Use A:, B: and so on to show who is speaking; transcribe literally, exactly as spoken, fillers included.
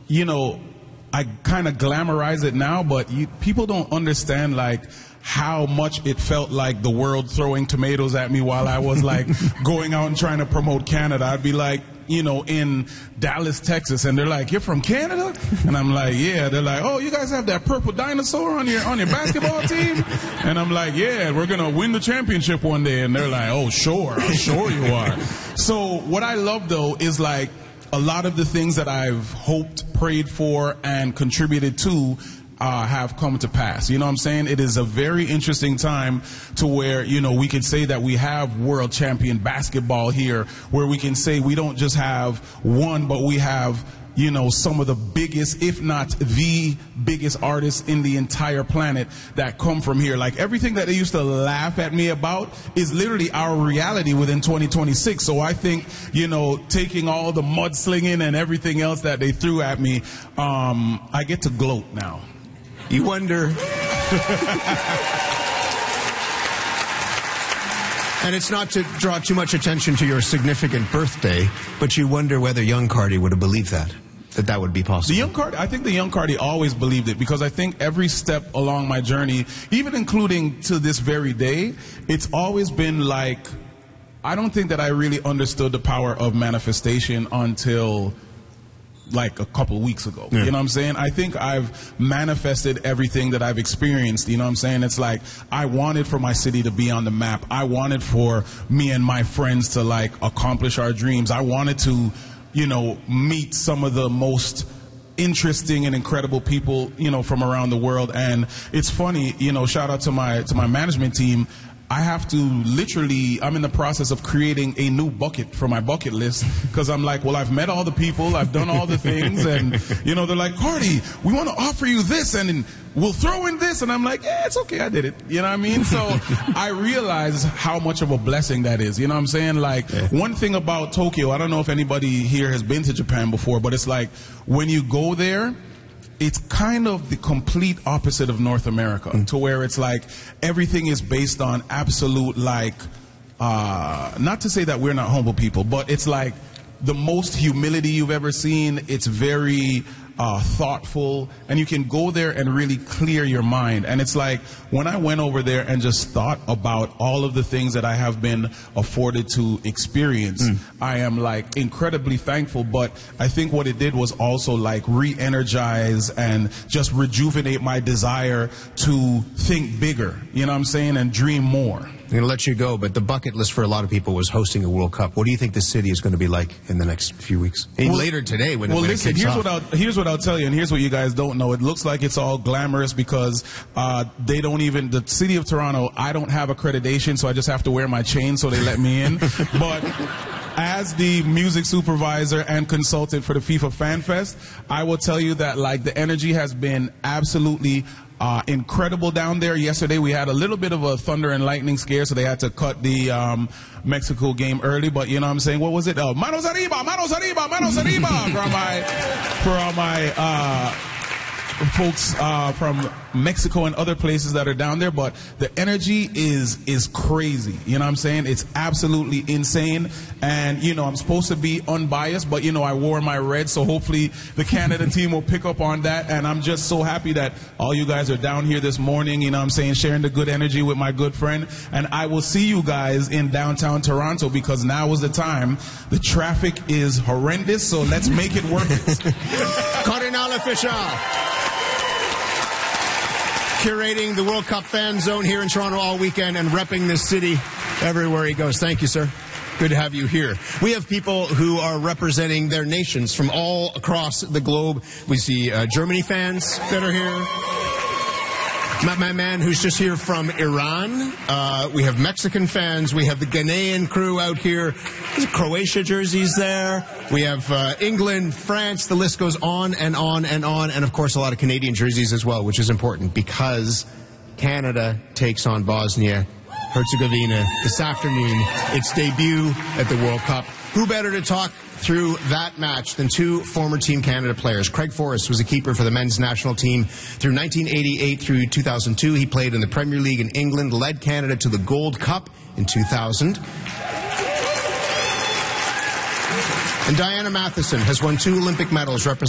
A: you know, I kind of glamorize it now, but you, people don't understand, like, how much it felt like the world throwing tomatoes at me while I was, like, going out and trying to promote Canada. I'd be like, you know, in Dallas, Texas, and they're like, "You're from Canada?" And I'm like, "Yeah." They're like, "Oh, you guys have that purple dinosaur on your on your basketball team?" And I'm like, "Yeah, we're gonna win the championship one day." And they're like, "Oh, sure, I'm sure you are." So what I love, though, is like a lot of the things that I've hoped, prayed for, and contributed to Uh, have come to pass. You know what I'm saying? It is a very interesting time to where, you know, we can say that we have world champion basketball here, where we can say we don't just have one, but we have, you know, some of the biggest, if not the biggest artists in the entire planet that come from here. Like, everything that they used to laugh at me about is literally our reality within twenty twenty-six. So I think, you know, taking all the mudslinging and everything else that they threw at me, um, I get to gloat now.
B: You wonder. And it's not to draw too much attention to your significant birthday, but you wonder whether young Cardi would have believed that, that that would be possible.
A: The young Cardi, I think the young Cardi always believed it, because I think every step along my journey, even including to this very day, it's always been like, I don't think that I really understood the power of manifestation until like a couple of weeks ago. Yeah. You know what I'm saying? I think I've manifested everything that I've experienced. You know what I'm saying? It's like, I wanted for my city to be on the map. I wanted for me and my friends to, like, accomplish our dreams. I wanted to, you know, meet some of the most interesting and incredible people, you know, from around the world. And it's funny, you know, shout out to my to my management team. I have to literally, I'm in the process of creating a new bucket for my bucket list, because I'm like, well, I've met all the people, I've done all the things, and, you know, they're like, "Cardi, we want to offer you this, and we'll throw in this," and I'm like, "Yeah, it's okay, I did it." You know what I mean? So I realize how much of a blessing that is. You know what I'm saying? Like, yeah. One thing about Tokyo, I don't know if anybody here has been to Japan before, but it's like, when you go there, it's kind of the complete opposite of North America, mm. to where it's like everything is based on absolute, like, uh, not to say that we're not humble people, but it's like the most humility you've ever seen. It's very uh, thoughtful, and you can go there and really clear your mind. And it's like, when I went over there and just thought about all of the things that I have been afforded to experience, mm. I am, like, incredibly thankful. But I think what it did was also, like, re-energize and just rejuvenate my desire to think bigger, you know what I'm saying, and dream more.
B: I'm going to let you go, but the bucket list for a lot of people was hosting a World Cup. What do you think the city is going to be like in the next few weeks? And well, later today when,
A: well,
B: when
A: listen,
B: it kicks
A: here's
B: off.
A: What I'll, here's what I'll tell you, and here's what you guys don't know. It looks like it's all glamorous because uh, they don't even, the city of Toronto, I don't have accreditation, so I just have to wear my chain so they let me in. But as the music supervisor and consultant for the FIFA Fan Fest, I will tell you that, like, the energy has been absolutely Uh, incredible down there. Yesterday we had a little bit of a thunder and lightning scare, so they had to cut the um, Mexico game early. But you know what I'm saying? What was it? Oh, manos arriba, manos arriba, manos arriba for my for all my uh, folks uh, from Mexico and other places that are down there. But the energy is is crazy. You know what I'm saying? It's absolutely insane. And you know, I'm supposed to be unbiased, but you know, I wore my red, so hopefully the Canada team will pick up on that. And I'm just so happy that all you guys are down here this morning, you know what I'm saying, sharing the good energy with my good friend. And I will see you guys in downtown Toronto, because now is the time. The traffic is horrendous, so let's make it worth it.
B: Cardinal Official, curating the World Cup fan zone here in Toronto all weekend and repping this city everywhere he goes. Thank you, sir. Good to have you here. We have people who are representing their nations from all across the globe. We see uh, Germany fans that are here. My, my man who's just here from Iran. Uh, we have Mexican fans. We have the Ghanaian crew out here. There's Croatia jerseys there. We have uh, England, France. The list goes on and on and on. And, of course, a lot of Canadian jerseys as well, which is important because Canada takes on Bosnia Herzegovina this afternoon, its debut at the World Cup. Who better to talk through that match than two former Team Canada players? Craig Forrest was a keeper for the men's national team through nineteen eighty-eight through two thousand two. He played in the Premier League in England, led Canada to the Gold Cup in two thousand. And Diana Matheson has won two Olympic medals representing